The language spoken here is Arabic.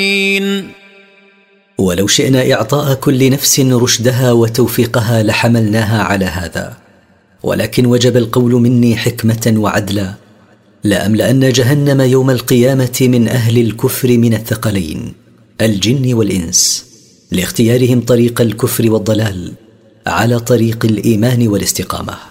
ولو شئنا إعطاء كل نفس رشدها وتوفيقها لحملناها على هذا، ولكن وجب القول مني حكمة وعدلا: لأملأن جهنم يوم القيامة من أهل الكفر من الثقلين الجن والإنس، لاختيارهم طريق الكفر والضلال على طريق الإيمان والاستقامة.